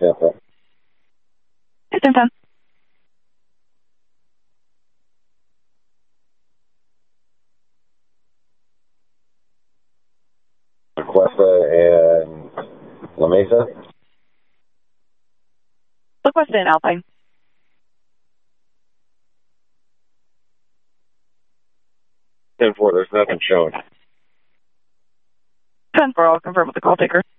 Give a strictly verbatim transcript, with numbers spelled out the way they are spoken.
Tampa. Hey, ten ten. Cuesta and La Mesa. La Cuesta and Alpine. ten four, there's nothing showing. ten four, I'll confirm with the call taker.